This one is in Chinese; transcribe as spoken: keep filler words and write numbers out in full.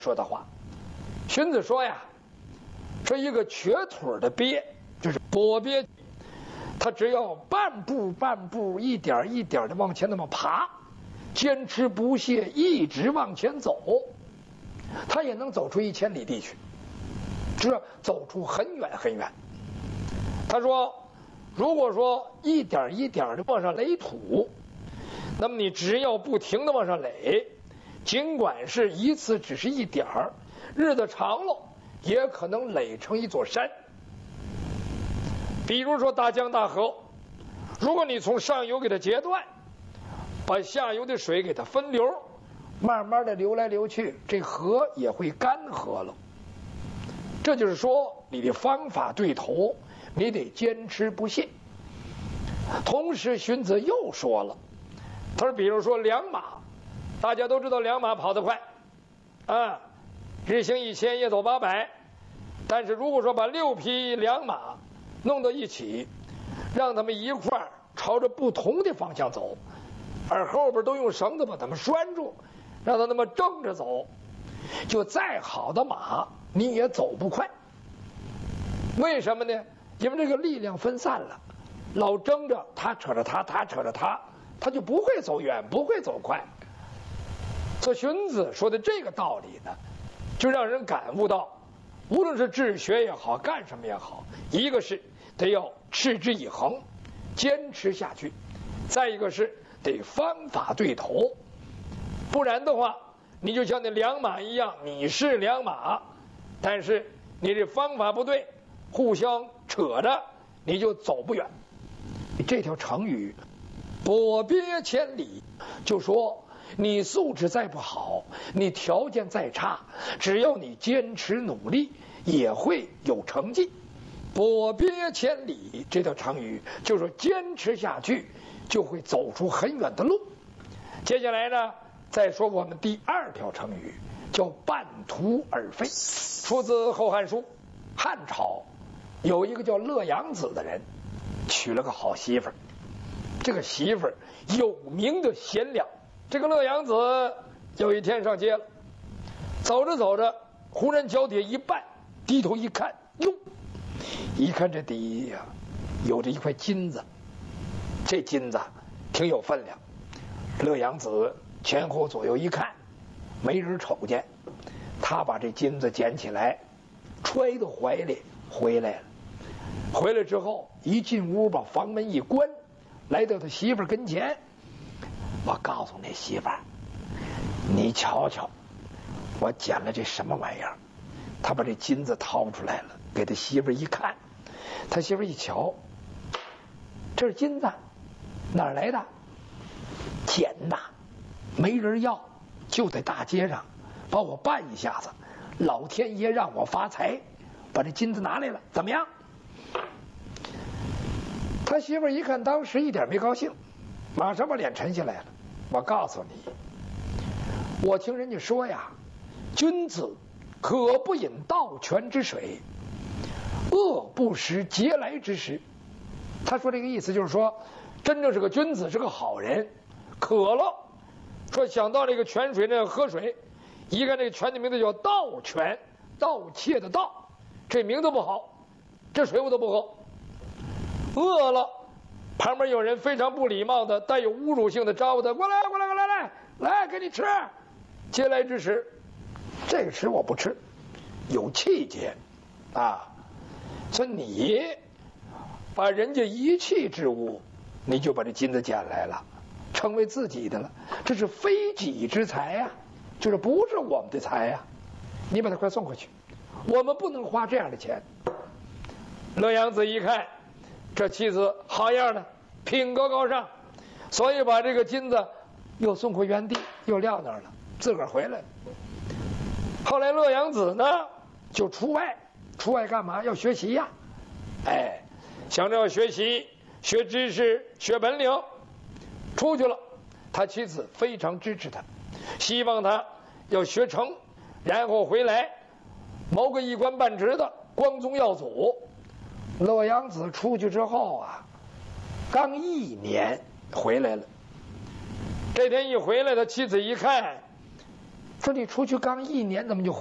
说的话。荀子说呀，说一个瘸腿的鳖，就是跛鳖，他只要半步半步一点一点的往前那么爬，坚持不懈，一直往前走，他也能走出一千里地去，这走出很远很远。他说，如果说一点一点的往上垒土，那么你只要不停的往上垒，尽管是一次只是一点儿，日子长了也可能垒成一座山。比如说大江大河，如果你从上游给它截断，把下游的水给它分流，慢慢的流来流去，这河也会干涸了。这就是说，你的方法对头，你得坚持不懈。同时荀子又说了，他说比如说良马，大家都知道良马跑得快啊，日行一千，夜走八百。但是如果说把六匹良马弄到一起，让他们一块儿朝着不同的方向走，而后边都用绳子把他们拴住，让他那么正着走，就再好的马你也走不快。为什么呢？因为这个力量分散了，老争着他扯着他，他扯着他，他就不会走远，不会走快。所以荀子说的这个道理呢，就让人感悟到，无论是治学也好，干什么也好，一个是得要持之以恒，坚持下去；再一个是得方法对头，不然的话，你就像那良马一样，你是良马，但是你这方法不对，互相扯着，你就走不远。这条成语“跛鳖千里”就说，你素质再不好，你条件再差，只要你坚持努力，也会有成绩。跛鳖千里这条成语就是说，坚持下去就会走出很远的路。接下来呢，再说我们第二条成语，叫半途而废，出自《后汉书》。汉朝有一个叫乐阳子的人，娶了个好媳妇儿，这个媳妇儿有名的贤良。这个乐阳子有一天上街了，走着走着，忽然脚底下一绊，低头一看，哟，一看这底下有着一块金子，这金子挺有分量。乐阳子前后左右一看，没人瞅见，他把这金子捡起来，揣到怀里回来了。回来之后，一进屋把房门一关，来到他媳妇跟前，我告诉那媳妇儿，你瞧瞧，我捡了这什么玩意儿。他把这金子掏出来了，给他媳妇儿一看，他媳妇儿一瞧，这是金子，哪儿来的？捡的，没人要，就在大街上把我绊一下子，老天爷让我发财，把这金子拿来了，怎么样？他媳妇儿一看，当时一点没高兴，马上把脸沉下来了。我告诉你，我听人家说呀，君子可不饮盗泉之水，恶不食嗟来之食。他说这个意思就是说，真正是个君子，是个好人，渴了，说想到这个泉水那喝水，一看这个泉的名字叫盗泉，盗窃的盗，这名字不好，这水我都不喝。饿了，旁边有人非常不礼貌的、带有侮辱性的招呼他，过来过来过来来来给你吃，嗟来之食，这个吃我不吃，有气节啊。所以你把人家遗弃之物，你就把这金子捡来了，成为自己的了，这是非己之财呀、啊，就是不是我们的财呀、啊，你把它快送回去，我们不能花这样的钱。乐阳子一看，这妻子好样的，品格高尚，所以把这个金子又送回原地，又撂那儿了，自个儿回来了。后来乐阳子呢，就出外，出外干嘛？要学习呀、啊，哎，想着要学习，学知识，学本领，出去了。他妻子非常支持他，希望他要学成，然后回来谋个一官半职的光宗耀祖。乐阳子出去之后啊，刚一年回来了。这天一回来，他妻子一看， 说你出去刚一年，怎么就